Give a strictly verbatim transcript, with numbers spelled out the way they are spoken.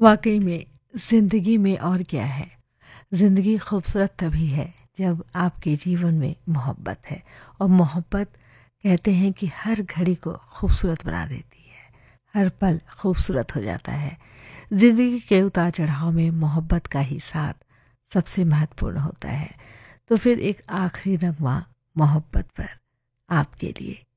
वाकई में ज़िंदगी में और क्या है। ज़िंदगी खूबसूरत तभी है जब आपके जीवन में मोहब्बत है, और मोहब्बत कहते हैं कि हर घड़ी को खूबसूरत बना देती है, हर पल खूबसूरत हो जाता है। ज़िंदगी के उतार चढ़ाव में मोहब्बत का ही साथ सबसे महत्वपूर्ण होता है। तो फिर एक आखिरी नगमा मोहब्बत पर आपके लिए।